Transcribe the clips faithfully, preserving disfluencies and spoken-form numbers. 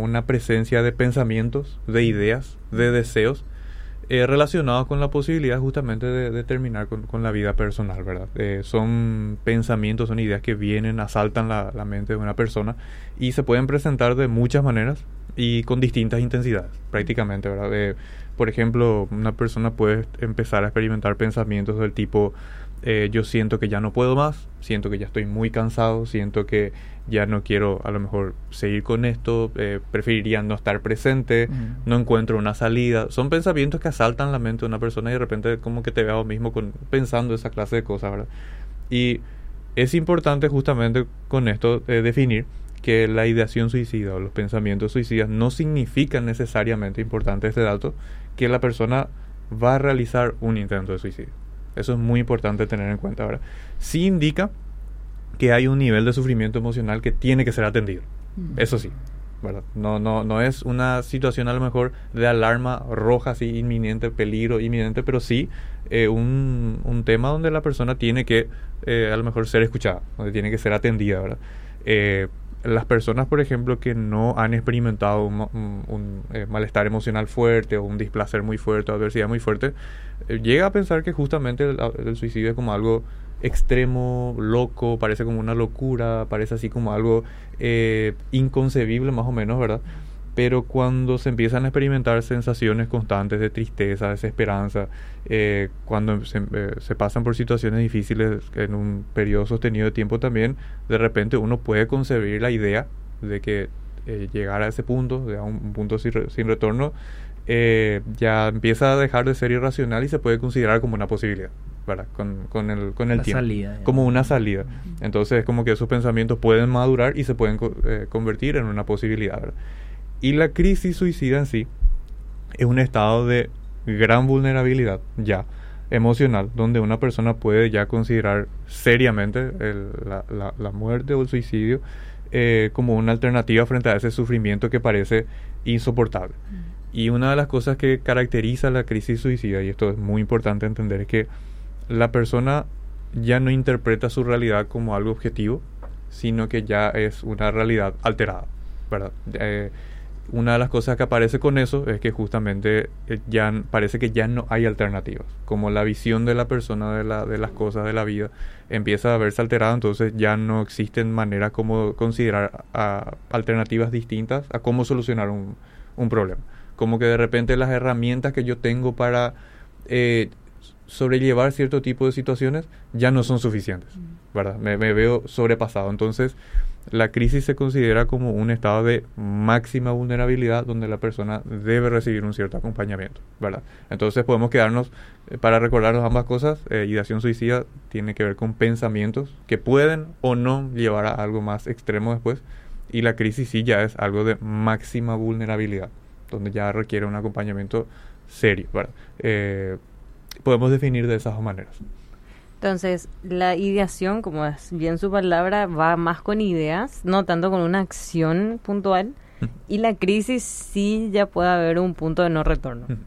una presencia de pensamientos, de ideas, de deseos, eh, relacionados con la posibilidad justamente de, de terminar con, con la vida personal, ¿verdad? Eh, son pensamientos, son ideas que vienen, asaltan la, la mente de una persona y se pueden presentar de muchas maneras y con distintas intensidades, prácticamente, ¿verdad? Eh, por ejemplo, una persona puede empezar a experimentar pensamientos del tipo, eh, yo siento que ya no puedo más, siento que ya estoy muy cansado, siento que ya no quiero a lo mejor seguir con esto, eh, preferiría no estar presente, uh-huh. no encuentro una salida. Son pensamientos que asaltan la mente de una persona y de repente como que te veo mismo con, pensando esa clase de cosas, ¿verdad? Y es importante justamente con esto eh, definir que la ideación suicida o los pensamientos suicidas no significan necesariamente, importante este dato, que la persona va a realizar un intento de suicidio. Eso es muy importante tener en cuenta, ¿verdad? Sí indica que hay un nivel de sufrimiento emocional que tiene que ser atendido. Mm. Eso sí, ¿verdad? No, no, no es una situación a lo mejor de alarma roja, así inminente, peligro inminente, pero sí eh, un, un tema donde la persona tiene que eh, a lo mejor ser escuchada, donde tiene que ser atendida, ¿verdad? Eh, las personas, por ejemplo, que no han experimentado un, un, un eh, malestar emocional fuerte o un displacer muy fuerte o adversidad muy fuerte, eh, llega a pensar que justamente el, el suicidio es como algo extremo, loco, parece como una locura, parece así como algo eh, inconcebible más o menos, ¿verdad? Pero cuando se empiezan a experimentar sensaciones constantes de tristeza, desesperanza, eh, cuando se, eh, se pasan por situaciones difíciles en un periodo sostenido de tiempo también, de repente uno puede concebir la idea de que eh, llegar a ese punto, a un, un punto sin, re, sin retorno, eh, ya empieza a dejar de ser irracional y se puede considerar como una posibilidad, ¿verdad? Con, con el, con el la tiempo. Salida, como una salida. Uh-huh. Entonces, como que esos pensamientos pueden madurar y se pueden co- eh, convertir en una posibilidad, ¿verdad? Y la crisis suicida en sí es un estado de gran vulnerabilidad ya emocional, donde una persona puede ya considerar seriamente el, la, la, la muerte o el suicidio eh, como una alternativa frente a ese sufrimiento que parece insoportable. Mm. Y una de las cosas que caracteriza la crisis suicida, y esto es muy importante entender, es que la persona ya no interpreta su realidad como algo objetivo, sino que ya es una realidad alterada, ¿verdad? Eh, Una de las cosas que aparece con eso es que justamente eh, ya parece que ya no hay alternativas. Como la visión de la persona de, la, de las cosas de la vida empieza a verse alterada, entonces ya no existen maneras como considerar a, alternativas distintas a cómo solucionar un, un problema. Como que de repente las herramientas que yo tengo para eh, sobrellevar cierto tipo de situaciones ya no son suficientes, ¿verdad? Me, me veo sobrepasado. Entonces, la crisis se considera como un estado de máxima vulnerabilidad donde la persona debe recibir un cierto acompañamiento, ¿verdad? Entonces podemos quedarnos, eh, para recordarnos ambas cosas, eh, ideación suicida tiene que ver con pensamientos que pueden o no llevar a algo más extremo después, y la crisis sí ya es algo de máxima vulnerabilidad, donde ya requiere un acompañamiento serio, ¿verdad? Eh, podemos definir de esas dos maneras. Entonces, la ideación, como es bien su palabra, va más con ideas, no tanto con una acción puntual. Mm. Y la crisis sí ya puede haber un punto de no retorno. Mm.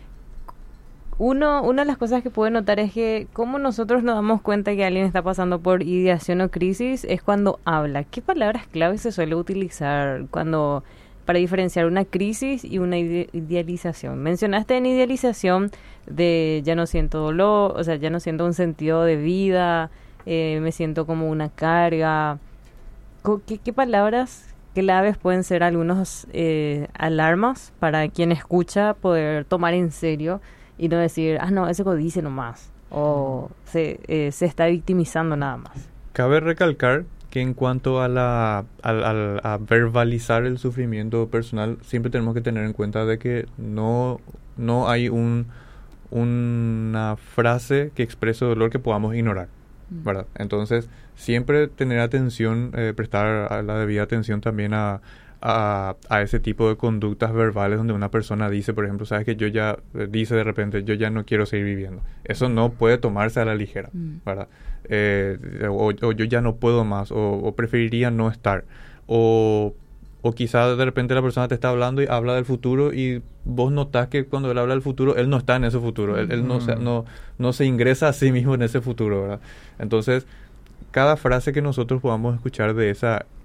Uno, una de las cosas que puedo notar es que cómo nosotros nos damos cuenta que alguien está pasando por ideación o crisis es cuando habla. ¿Qué palabras clave se suele utilizar cuando para diferenciar una crisis y una ide- idealización? Mencionaste en idealización de ya no siento dolor, o sea, ya no siento un sentido de vida, eh, me siento como una carga. ¿Qué, qué palabras claves pueden ser algunos eh, alarmas para quien escucha poder tomar en serio y no decir, ah, no, ese codice nomás, o se, eh, se está victimizando nada más? Cabe recalcar que en cuanto a la a, a, a verbalizar el sufrimiento personal, siempre tenemos que tener en cuenta de que no, no hay un una frase que exprese dolor que podamos ignorar, ¿verdad? Entonces, siempre tener atención, eh, prestar a la debida atención también a, a, a ese tipo de conductas verbales donde una persona dice, por ejemplo, sabes que yo ya, eh, dice de repente, yo ya no quiero seguir viviendo. Eso no puede tomarse a la ligera, ¿verdad? Eh, o, o yo ya no puedo más, o, o preferiría no estar, o... O quizás de repente la persona te está hablando y habla del futuro y vos notás que cuando él habla del futuro, él no está en ese futuro. Él, él no, mm. se, no, no se ingresa a sí mismo en ese futuro, ¿verdad? Entonces, cada frase que nosotros podamos escuchar de esa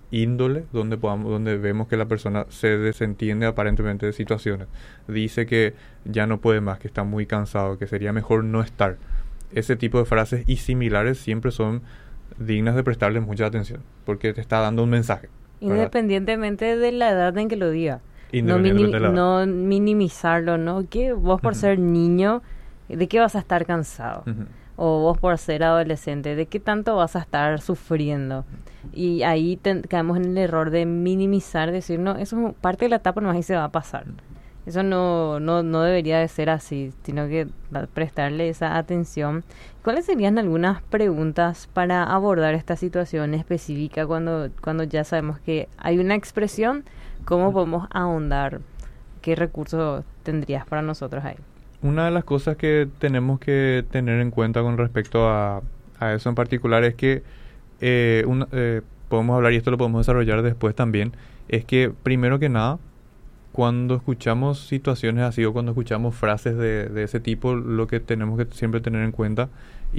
índole donde podamos, donde vemos que la persona se desentiende aparentemente de situaciones, dice que ya no puede más, que está muy cansado, que sería mejor no estar. Ese tipo de frases y similares siempre son dignas de prestarle mucha atención, porque te está dando un mensaje, ¿verdad? Independientemente de la edad en que lo diga. No, Independientemente de la minim- edad. no minimizarlo, ¿no? Que vos por Ujú. ser niño, ¿de qué vas a estar cansado? Ujú. O vos por ser adolescente, ¿de qué tanto vas a estar sufriendo? Y ahí te- caemos en el error de minimizar, decir, no, eso es parte de la etapa nomás y se va a pasar. Eso no, no, no debería de ser así, sino que da- prestarle esa atención. ¿Cuáles serían algunas preguntas para abordar esta situación específica cuando, cuando ya sabemos que hay una expresión? ¿Cómo podemos ahondar? ¿Qué recursos tendrías para nosotros ahí? Una de las cosas que tenemos que tener en cuenta con respecto a, a eso en particular es que eh, una- eh, podemos hablar, y esto lo podemos desarrollar después también, es que primero que nada, cuando escuchamos situaciones así o cuando escuchamos frases de, de ese tipo, lo que tenemos que siempre tener en cuenta,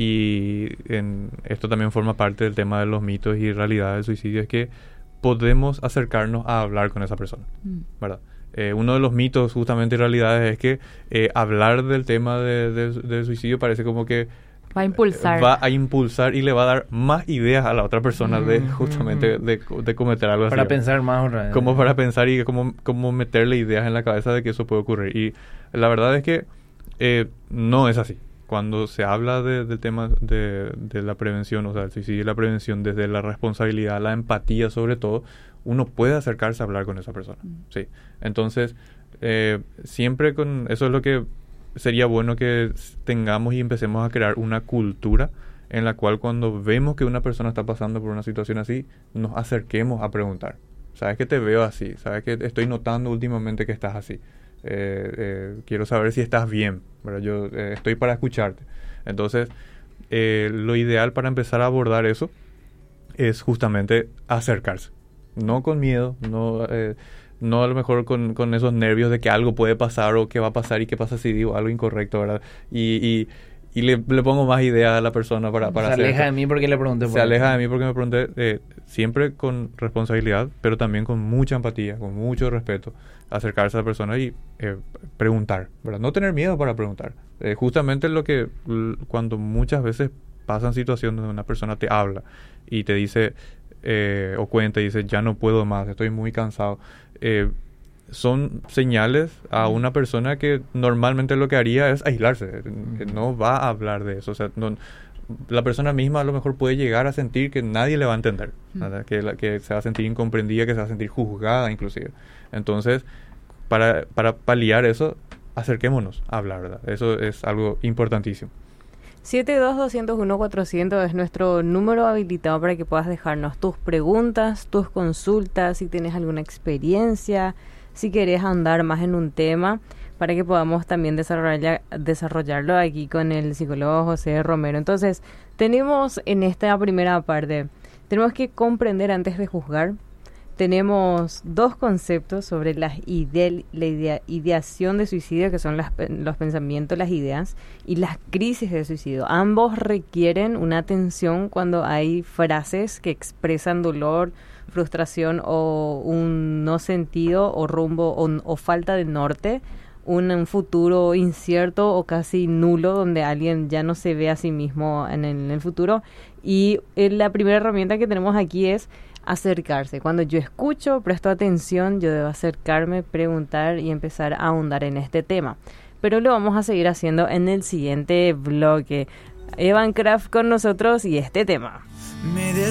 y en, esto también forma parte del tema de los mitos y realidades del suicidio, es que podemos acercarnos a hablar con esa persona, Mm. ¿verdad? Eh, uno de los mitos justamente y realidades es que eh, hablar del tema de, de- del suicidio parece como que Va a impulsar. va a impulsar y le va a dar más ideas a la otra persona de Mm, justamente mm, de, de cometer algo así. Para ¿verdad? pensar más otra vez. Como para pensar y como, como meterle ideas en la cabeza de que eso puede ocurrir. Y la verdad es que eh, no es así. Cuando se habla de- del tema de, de la prevención, o sea, el suicidio y la prevención, desde la responsabilidad, la empatía sobre todo, uno puede acercarse a hablar con esa persona. Mm. Sí. Entonces, eh, siempre con eso es lo que sería bueno que s- tengamos y empecemos a crear una cultura en la cual cuando vemos que una persona está pasando por una situación así, nos acerquemos a preguntar. Sabes que te veo así, sabes que estoy notando últimamente que estás así. Eh, eh, quiero saber si estás bien, ¿verdad? Yo eh, estoy para escucharte. Entonces, eh, lo ideal para empezar a abordar eso es justamente acercarse. No con miedo, no, eh, no a lo mejor con, con esos nervios de que algo puede pasar o qué va a pasar y qué pasa si digo algo incorrecto, ¿verdad? Y, y, y le, le pongo más ideas a la persona para, para Se hacer aleja esto. de mí porque le pregunté por Se eso. aleja de mí porque me pregunté, eh, siempre con responsabilidad, pero también con mucha empatía, con mucho respeto, acercarse a la persona y eh, preguntar, ¿verdad? No tener miedo para preguntar. Eh, justamente lo que l- cuando muchas veces pasan situaciones donde una persona te habla y te dice eh, o cuenta y dice, ya no puedo más, estoy muy cansado, eh, son señales a una persona que normalmente lo que haría es aislarse, que no va a hablar de eso. O sea, no, la persona misma a lo mejor puede llegar a sentir que nadie le va a entender, ¿verdad? Que, la- que se va a sentir incomprendida, que se va a sentir juzgada inclusive. Entonces, para, para paliar eso, acerquémonos a hablar, ¿verdad? Eso es algo importantísimo. siete dos dos cero uno cuatrocientos es nuestro número habilitado para que puedas dejarnos tus preguntas, tus consultas, si tienes alguna experiencia, si querés andar más en un tema, para que podamos también desarrollar, desarrollarlo aquí con el psicólogo José Romero. Entonces, tenemos en esta primera parte, tenemos que comprender antes de juzgar. Tenemos dos conceptos sobre las ide- la idea- ideación de suicidio, que son las, los pensamientos, las ideas, y las crisis de suicidio. Ambos requieren una atención cuando hay frases que expresan dolor, frustración o un no sentido o rumbo o, o falta de norte, un, un futuro incierto o casi nulo donde alguien ya no se ve a sí mismo en el, en el futuro. Y eh, la primera herramienta que tenemos aquí es acercarse. Cuando yo escucho, presto atención, yo debo acercarme, preguntar y empezar a ahondar en este tema. Pero lo vamos a seguir haciendo en el siguiente bloque. Evan Kraft con nosotros y este tema.